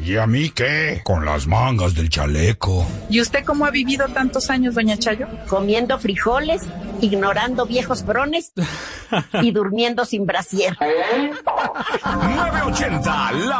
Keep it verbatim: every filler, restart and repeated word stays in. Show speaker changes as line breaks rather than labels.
¿Y a mí qué? Con las mangas del chaleco.
¿Y usted cómo ha vivido tantos años, doña Chayo?
Comiendo frijoles, ignorando viejos brones y durmiendo sin brasier.
nueve ochenta, la